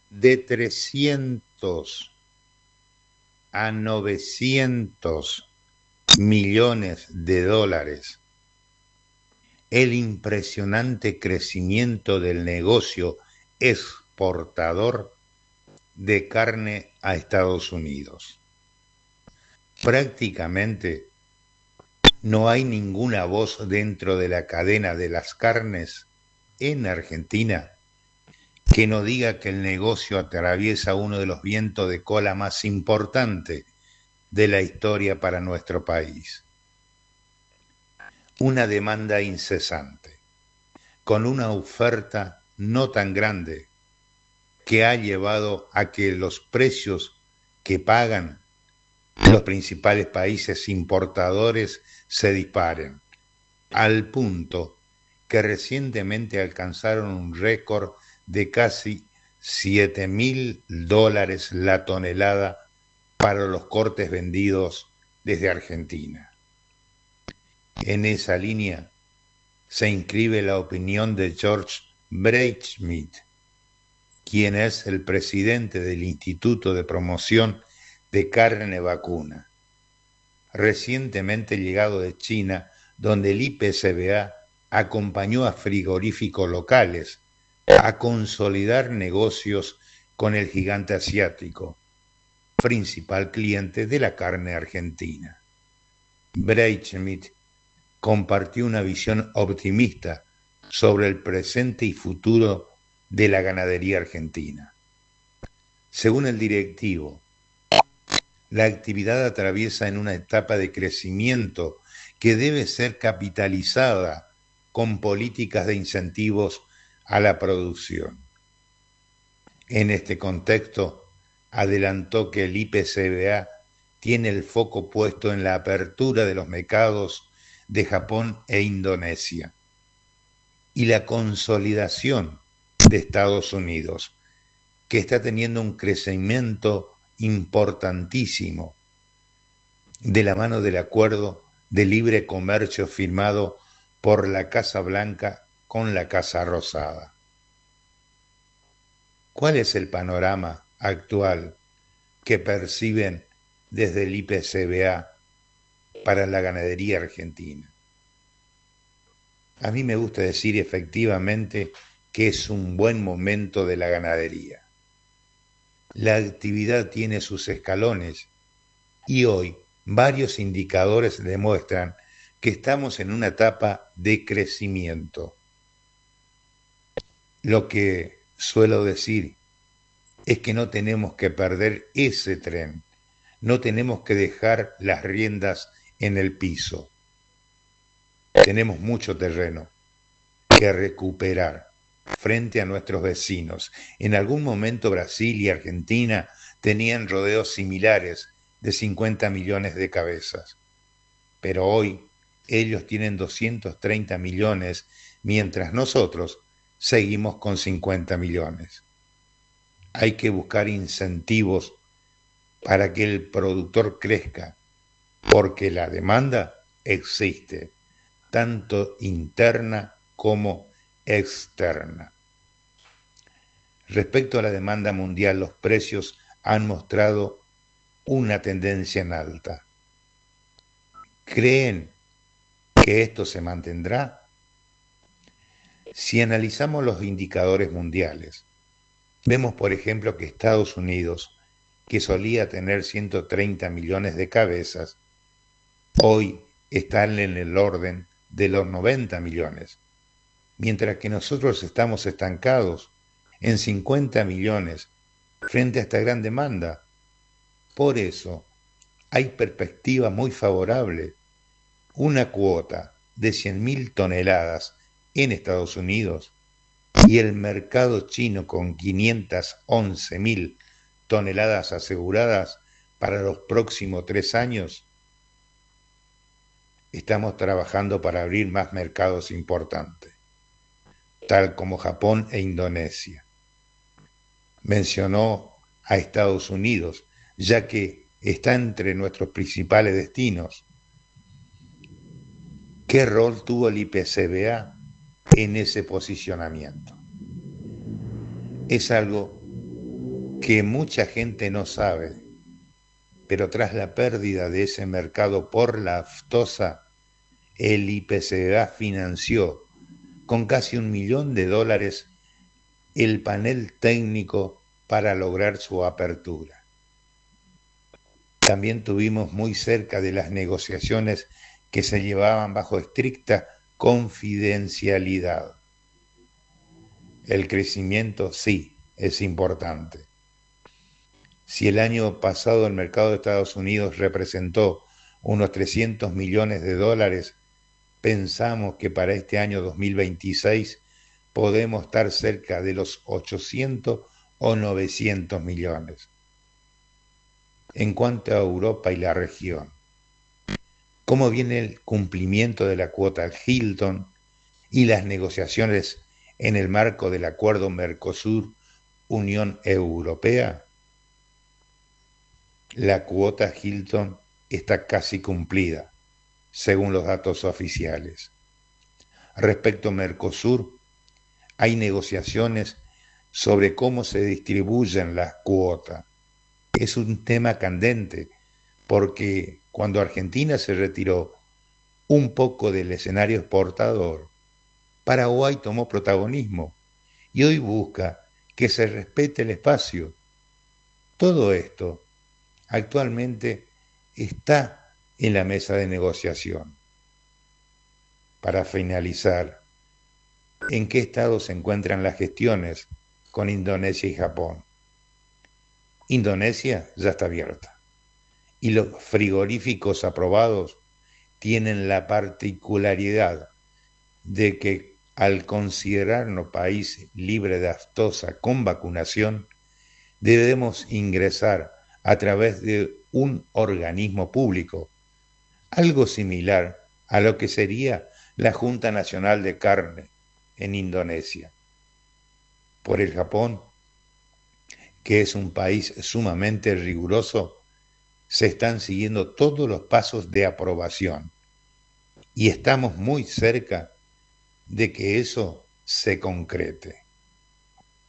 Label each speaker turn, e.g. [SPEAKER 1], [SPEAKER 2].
[SPEAKER 1] de 300 a 900 millones de dólares el impresionante crecimiento del negocio exportador de carne a Estados Unidos. Prácticamente no hay ninguna voz dentro de la cadena de las carnes en Argentina que no diga que el negocio atraviesa uno de los vientos de cola más importantes de la historia para nuestro país. Una demanda incesante, con una oferta no tan grande, que ha llevado a que los precios que pagan los principales países importadores se disparen, al punto que recientemente alcanzaron un récord de casi $7.000 la tonelada para los cortes vendidos desde Argentina. En esa línea se inscribe la opinión de George Breitschmidt, quien es el presidente del Instituto de Promoción de Carne Vacuna, recientemente llegado de China, donde el IPCBA acompañó a frigoríficos locales a consolidar negocios con el gigante asiático, principal cliente de la carne argentina. Breitschmidt compartió una visión optimista sobre el presente y futuro de la ganadería argentina. Según el directivo, la actividad atraviesa en una etapa de crecimiento que debe ser capitalizada con políticas de incentivos a la producción. En este contexto, adelantó que el IPCBA tiene el foco puesto en la apertura de los mercados de Japón e Indonesia y la consolidación de Estados Unidos, que está teniendo un crecimiento importantísimo de la mano del acuerdo de libre comercio firmado por la Casa Blanca con la Casa Rosada. ¿Cuál es el panorama actual que perciben desde el IPCBA para la ganadería argentina? A mí me gusta decir efectivamente que es un buen momento de la ganadería. La actividad tiene sus escalones y hoy varios indicadores demuestran que estamos en una etapa de crecimiento. Lo que suelo decir es que no tenemos que perder ese tren, no tenemos que dejar las riendas en el piso. Tenemos mucho terreno que recuperar frente a nuestros vecinos. En algún momento Brasil y Argentina tenían rodeos similares de 50 millones de cabezas, pero hoy ellos tienen 230 millones, mientras nosotros seguimos con 50 millones. Hay que buscar incentivos para que el productor crezca, porque la demanda existe, tanto interna como externa. Respecto a la demanda mundial, los precios han mostrado una tendencia en alta. ¿Creen que esto se mantendrá? Si analizamos los indicadores mundiales, vemos por ejemplo que Estados Unidos, que solía tener 130 millones de cabezas, hoy están en el orden de los 90 millones, mientras que nosotros estamos estancados en 50 millones frente a esta gran demanda. Por eso hay perspectiva muy favorable. Una cuota de 100.000 toneladas en Estados Unidos y el mercado chino con 511.000 toneladas aseguradas para los próximos 3 años. Estamos trabajando para abrir más mercados importantes, tal como Japón e Indonesia. Mencionó a Estados Unidos, ya que está entre nuestros principales destinos. ¿Qué rol tuvo el IPCBA en ese posicionamiento? Es algo que mucha gente no sabe, pero tras la pérdida de ese mercado por la aftosa, el IPCBA financió con casi $1.000.000 el panel técnico para lograr su apertura. También tuvimos muy cerca de las negociaciones que se llevaban bajo estricta confidencialidad. El crecimiento sí es importante. Si el año pasado el mercado de Estados Unidos representó unos $300 millones, pensamos que para este año 2026 podemos estar cerca de los 800 o 900 millones. En cuanto a Europa y la región, ¿cómo viene el cumplimiento de la cuota Hilton y las negociaciones en el marco del acuerdo Mercosur-Unión Europea? La cuota Hilton está casi cumplida, según los datos oficiales. Respecto a Mercosur, hay negociaciones sobre cómo se distribuyen las cuotas. Es un tema candente, porque cuando Argentina se retiró un poco del escenario exportador, Paraguay tomó protagonismo y hoy busca que se respete el espacio. Todo esto actualmente está en la mesa de negociación. Para finalizar, ¿en qué estado se encuentran las gestiones con Indonesia y Japón? Indonesia ya está abierta y los frigoríficos aprobados tienen la particularidad de que al considerarnos país libre de aftosa con vacunación, debemos ingresar a través de un organismo público, algo similar a lo que sería la Junta Nacional de Carne en Indonesia. Por el Japón, que es un país sumamente riguroso, se están siguiendo todos los pasos de aprobación y estamos muy cerca de que eso se concrete.